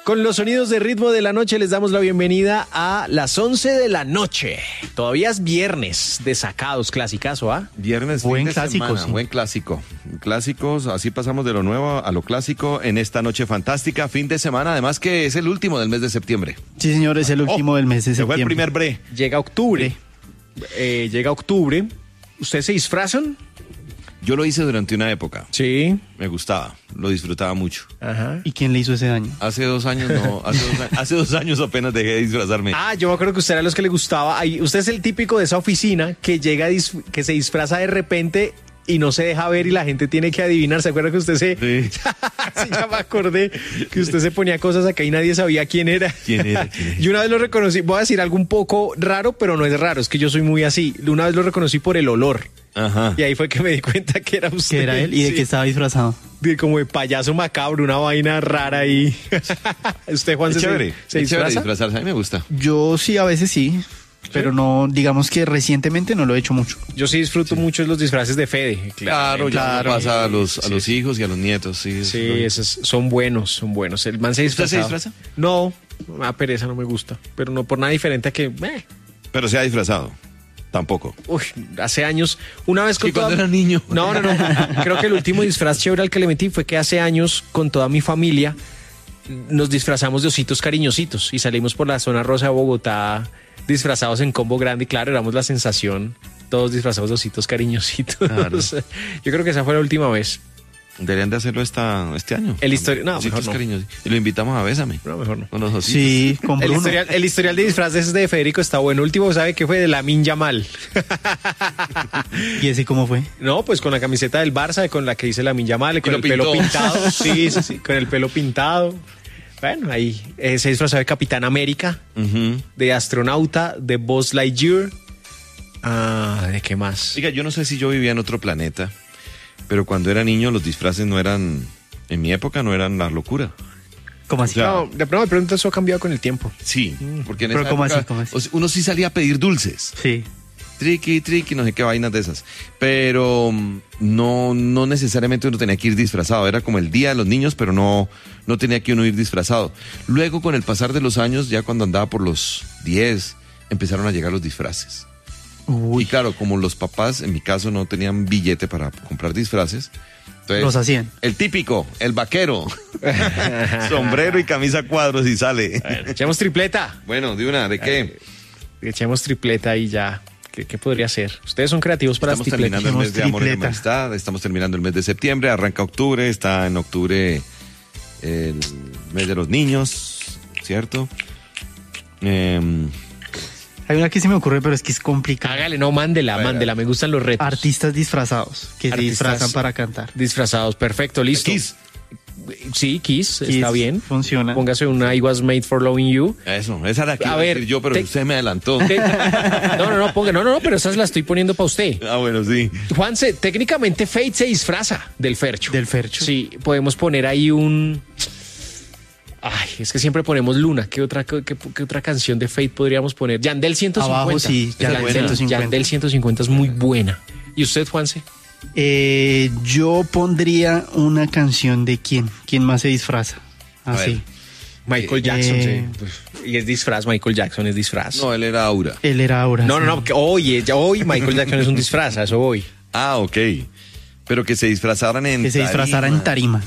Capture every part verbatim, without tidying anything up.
Con los sonidos de ritmo de la noche les damos la bienvenida a las once de la noche. Todavía es viernes de sacados, clasicazo, ¿ah? Viernes, buen fin de clásico, semana, sí. buen clásico. Clásicos, así pasamos de lo nuevo a lo clásico en esta noche fantástica, fin de semana, además que es el último del mes de septiembre. Sí, señor, es el último Oh, del mes de se fue septiembre. el primer bre. Llega octubre. Eh, llega octubre. ¿Ustedes se disfrazan? Yo lo hice durante una época, Sí. me gustaba, lo disfrutaba mucho. Ajá. ¿Y quién le hizo ese daño? Hace dos años no, hace dos, a- hace dos años apenas dejé de disfrazarme. Ah, yo me acuerdo que usted era los que le gustaba. Ahí, usted es el típico de esa oficina que llega, a dis- que se disfraza de repente y no se deja ver y la gente tiene que adivinar. ¿Se acuerda que usted se... Sí. Sí, ya me acordé que usted se ponía cosas acá y nadie sabía quién era. ¿Quién era? ¿Quién era? Yo una vez lo reconocí, voy a decir algo un poco raro, pero no es raro, es que yo soy muy así. Una vez lo reconocí por el olor. Ajá. Y ahí fue que me di cuenta que era usted. ¿Que era él? ¿Y de Sí. qué estaba disfrazado? De como de payaso macabro, una vaina rara ahí. ¿Usted, Juan, Es se, chévere, se es chévere disfraza? disfrazarse, a mí me gusta. Yo sí, a veces sí, pero no, digamos que recientemente no lo he hecho mucho. Yo sí disfruto mucho de los disfraces de Fede. Claro, ya claro. me pasa a los, a Sí. los hijos y a los nietos, sí. Sí, es- esos son buenos, son buenos. El man se ¿Usted disfraza. se disfraza? No, me da pereza, no me gusta. Pero no por nada diferente a que... eh, Pero se ha disfrazado, tampoco. Uy, hace años, una vez con Sí, cuando toda- era niño. No, no, no. Creo que el último disfraz chévere al que le metí fue que hace años, con toda mi familia, nos disfrazamos de ositos cariñositos y salimos por la zona rosa de Bogotá disfrazados en combo grande y claro, éramos la sensación, todos disfrazados de ositos cariñositos. Claro. Yo creo que esa fue la última vez. Deberían de hacerlo esta, este año. El histori- no, Ositos mejor no. cariñosos. Y lo invitamos a Bésame. No, mejor no. Con los ositos. Sí, con El Bruno. historial, el historial de disfraces de Federico está bueno. Último, ¿sabe qué fue? De Lamine Yamal. ¿Y ese cómo fue? No, pues con la camiseta del Barça, con la que dice Lamine Yamal, con lo el pelo pintó. pintado. Sí, sí, sí, con el pelo pintado. Bueno, ahí eh, se disfrazó de Capitán América, Ujú. de astronauta, de Buzz Lightyear. Ah, ¿de qué más? Oiga, yo no sé si yo vivía en otro planeta, pero cuando era niño los disfraces no eran, en mi época no eran la locura. ¿Cómo así? O sea, No, de pronto, de pronto eso ha cambiado con el tiempo. Sí, porque en Pero esa ¿cómo época, así? ¿Cómo así? o sea, uno sí salía a pedir dulces. Sí. Triqui, triqui, no sé qué vainas de esas. Pero mm, no, no necesariamente uno tenía que ir disfrazado. Era como el día de los niños, pero no, no tenía que uno ir disfrazado. Luego, con el pasar de los años, ya cuando andaba por los diez, empezaron a llegar los disfraces. Uy, Y claro, como los papás, en mi caso, no tenían billete para comprar disfraces. Entonces, los hacían. el típico, el vaquero. Sombrero y camisa cuadros y sale. Bueno, echemos tripleta. Bueno, de una, ¿de qué? Echemos tripleta y ya. ¿Qué, qué podría ser? Ustedes son creativos para Estamos las tripletas. terminando el mes de amor y de tripleta. amistad, estamos terminando el mes de septiembre, arranca octubre, está en octubre el mes de los niños, ¿cierto? Em, Hay una que se me ocurre, pero es que es complicada. Hágale, no, mándela, Bueno. mándela. Me gustan los retos. Artistas disfrazados que se Artistas- disfrazan para cantar. Disfrazados, perfecto, listo. Kiss. Sí, Kiss, Kiss está bien. funciona. Póngase una I Was Made for Loving You. Eso, esa era la que A iba a ver, decir yo, pero te- usted me adelantó. Te- No, no, no, ponga, no, no, no, pero esas las estoy poniendo para usted. Ah, bueno, sí. Juanse, técnicamente Fate se disfraza del Fercho. Del Fercho. Sí, podemos poner ahí un... Ay, es que siempre ponemos Luna. ¿Qué otra, qué, qué otra canción de Fate podríamos poner? Yandel ciento cincuenta. Abajo, sí, Esa es Yandel, buena. ciento cincuenta. Yandel ciento cincuenta es muy buena. ¿Y usted, Juanse? Eh, yo pondría una canción de quién. ¿Quién más se disfraza? A Así. ver. Michael Jackson, Eh, sí. Y es disfraz, Michael Jackson es disfraz. No, él era Aura. Él era ahora. No, no, no, que hoy, ya hoy Michael Jackson es un disfraz, a eso voy. Ah, ok. Pero que se disfrazaran en Que se disfrazara en tarima.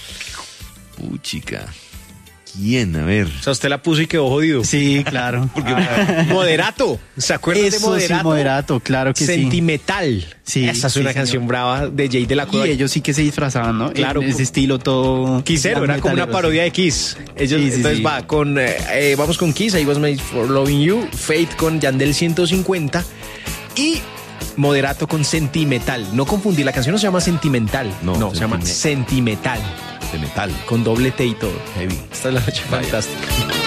Puchica. ¿Quién? A ver. O sea, usted la puso y quedó jodido. Sí, claro. Ah, Moderato. ¿Se acuerdan de Eso sí, Moderato? Moderato, claro que sí. Sentimental. Sí, Esa es sí, una señor. canción brava de Jay de la Cueva. Y ellos sí que se disfrazaban, ¿no? Claro. En ese estilo todo... Quisero, era como una metaleros. parodia de Kiss. Ellos, Sí, sí, entonces sí. va con, eh, eh, vamos con Kiss, I Was Made for Loving You, Fate con Yandel ciento cincuenta y Moderato con Sentimental. No confundir, la canción no se llama Sentimental, no, No, se llama Sentimental, De metal. con doble T y todo. Heavy. Esta es la noche Vaya. fantástica.